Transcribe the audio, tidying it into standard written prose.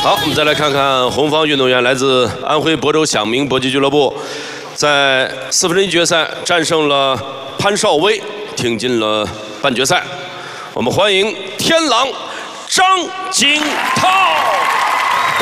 好，我们再来看看红方运动员来自安徽亳州响鸣搏击俱乐部，在4分之一决赛战胜了潘少威，挺进了半决赛。我们欢迎天狼张景涛。